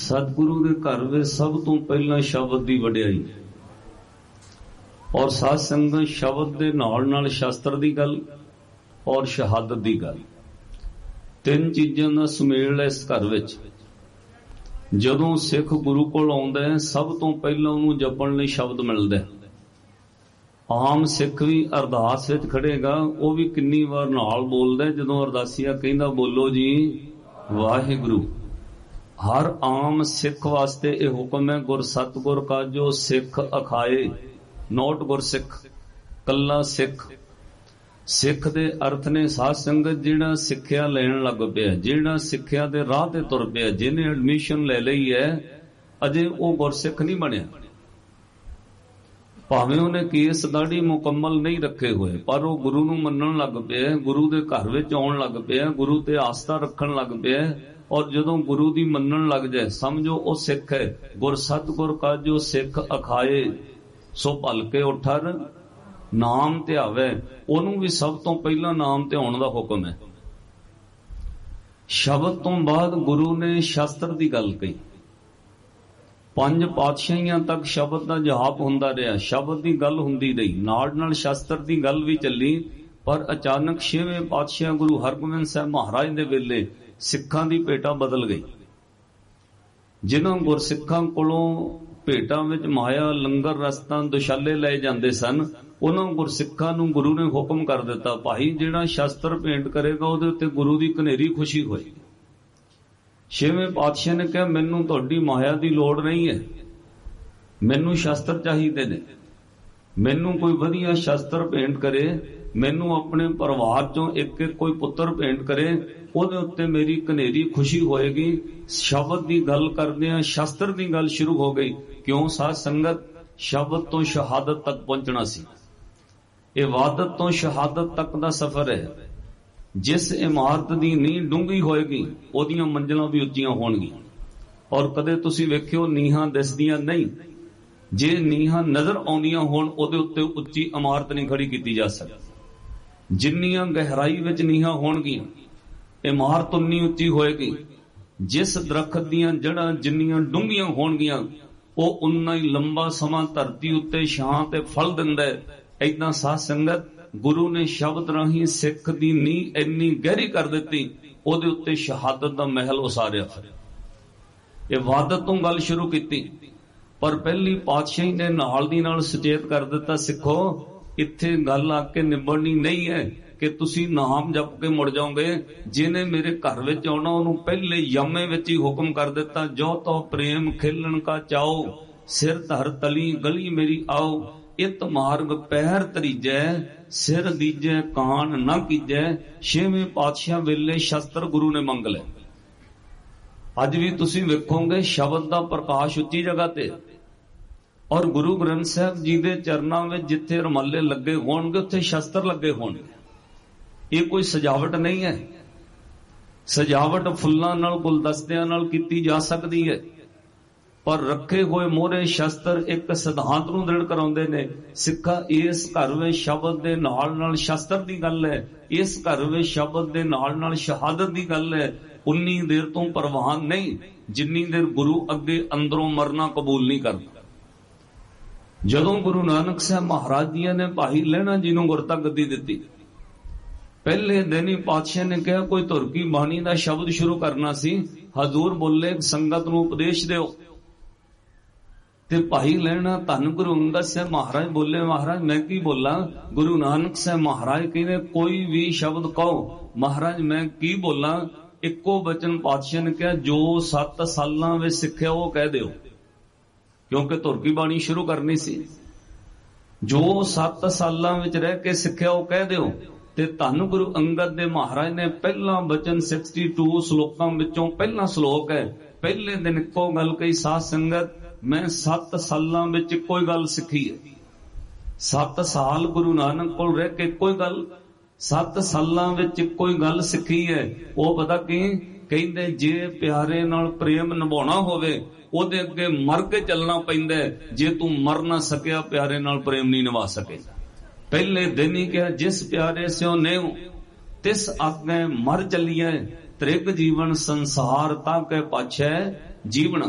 सतगुरु के घर में सब तो पहला शब्द की वडियाई और साध संगत शब्द के नाल शास्त्र की गल और शहादत की गल, तीन चीज़ों का सुमेल है इस घर विच। जदों सिख गुरु कोल आउंदा है सब तो पहला उन्होंने जपण लई शब्द मिलदा है। आम सिख भी अरदास विच खड़ेगा, वो भी किन्नी बार नाल बोलदा है। जदों अरदासिया कहंदा बोलो जी वाहिगुरु, हर आम सिख वास्ते यह हुक्म है गुर सतगुर का जो सिख अखाए, नोट गुर सिख, कल्ला सिख। सिख दे अर्थ ने साध संगत जिहड़ा सिक्ख्या लैण लग पिया, जिहड़ा सिक्ख्या दे राह ते तुर पिया, जिन्हें एडमिशन ले लई है अजे वो गुरसिख नहीं बनिया। भावें उन्हें केस दाढ़ी मुकम्मल नहीं रखे हुए, पर वो गुरु नूं मन्नण लग पिया, गुरु दे घर विच आउण लग पिया, गुरु ते आस्था रखण लग पिया। और जदों गुरु दी मन्नण लग जाए समझो वो सिख है। गुर सतगुर का जो सिख अखाए सो भलके उठर नाम ध्यावे, ओनू भी सब तो पहला नाम ध्याउण दा हुक्म है। शब्द तो बाद गुरु ने शास्त्र की गल कही। 5 पातशाहियां तक शब्द का जाप हुंदा रहा, शब्द की गल हुंदी रही, नाल नाल शास्त्र की गल भी चली। पर अचानक 6वें पातशाह गुरु हरगोबिंद साहब महाराज दे वेले सिखां दी भेटा बदल गई। जिन्हां गुरसिखां कोलों भेटां विच माया लंगर रस्तां दुशाले ले जांदे सन, उन्हां गुरसिखां नूं गुरु ने हुक्म कर दिता, भाई जिहड़ा शास्त्र भेंट करेगा उहदे उत्ते गुरु दी कनेरी खुशी होएगी। 6वें पातशाह ने कहा मैनूं तुहाडी माया दी लोड़ नहीं है, मैनूं शास्त्र चाहीदे ने। मैनूं कोई वधिया शास्त्र भेंट करे, मैनूं अपने परिवार चों एक एक कोई पुत्र भेंट करे, ਉਹਦੇ ਉੱਤੇ मेरी कनेरी खुशी होएगी। शब्द की गल करदे शास्त्र की गल शुरू हो गई। क्यों साध संगत, शब्द तो शहादत तक पहुंचना सी। इबादत तो शहादत तक का सफर है। जिस इमारत की नींह डूंगी होएगी ओदियां मंजिलां भी उच्चियां होणगियां। और कदे तुसीं वेखियो नीहां दिसदियां नहीं, जे नीहां नजर आउंदियां होण ओदे उत्ते उच्ची इमारत नहीं खड़ी कीती जा सकती। जिन्नियां गहराई विच नीहां होणगियां इमारत उन्नी उच्ची होएगी। जिस दरखत दीयां जड़ां जिन्नियां डूंघियां होणगियां वो उन्ना ही लंबा समा धरती उत्ते छां ते फल दिंदा है। ऐदां साध संगत गुरु ने शब्द राही सिख दी नींह इन्नी गहरी कर दित्ती, ओदे उत्ते शहादत दा महल उसारिया। इबादत तो गल शुरू कीती, पर पहली पातशाही ने नाल दी नाल सुचेत कर दिता, सिखो इत्थे गल आके निबड़नी नहीं है कि तुसी नाम जप के मुड़ जाओगे। जिन्हें मेरे घर विच आउणा उहनूं पहले यमे विच ही हुक्म कर दिता, जो तो प्रेम खेलन का चाओ, सिर धर तली गली मेरी आओ, इत मार्ग पैर तरीजै, सिर दीजै कान न कीजै। 6वें पातशाह वेले शास्त्र गुरु ने मंग ले। अज भी तुसी वेखोगे शब्द दा प्रकाश उच्ची जगह ते, और गुरु ग्रंथ साहब जी दे चरनां विच जिथे रमाले लगे होणगे उत्थे शास्त्र लगे होणगे। ये कोई सजावट नहीं है। सजावट फुल्लां नाल गुलदस्तियां नाल कीती जा सकती है, पर रखे हुए मोहरे शास्त्र एक सिद्धांत नूं दृढ़ कराउंदे ने। सिक्खा इस घर में शब्द दे नाल नाल शास्त्र दी गल है, इस घर में शब्द दे नाल नाल शहादत दी गल है। उन्नी देर तो परवान नहीं जिन्नी देर गुरु अगे अंदरों मरना कबूल नहीं करता। जदों गुरु नानक साहब महाराज जी ने भाई लहणा जी नूं गुरता गद्दी दित्ती, पहले दिन ही पातशाह ने कहा कोई धुर की बाणी का शब्द शुरू करना सी। हजूर बोले संगत नूं उपदेश दिओ, ते भाई लहणा धन गुरु अंगद साहब महाराज बोले महाराज मैं की बोला। गुरु नानक साहब महाराज कहने कोई भी शब्द कहो। महाराज मैं की बोला। इको वचन पातशाह ने कहा जो 7 सालां विच सिक्ख्या वो कह दिओ, क्योंकि धुर की बाणी शुरू करनी सी। जो 7 सालां विच रह के सिक्ख्या वो कह दिओ। ते धन गुरु अंगद दे महाराज ने पहला वचन 62 श्लोकां विचों पहला श्लोक है। पहले दिन इको गल कही, साध संगत मैं 7 सालां विच कोई गल सिखी है। 7 साल गुरु नानक कोल रह के कोई गल, 7 सालां विच कोई गल सिखी है। वो पता की कहंदे जे प्यारे नाल प्रेम निभाउणा होवे ओदे अगे मर के चलना पैंदा है। जे तू मर ना सकिया प्यारे नाल प्रेम नहीं निभा सकेगा। पहले दिन ही क्या जिस प्यारे स्यो नेव तिस आगे मर चलिए, त्रिग जीवन संसार ताके पाछे जीवन।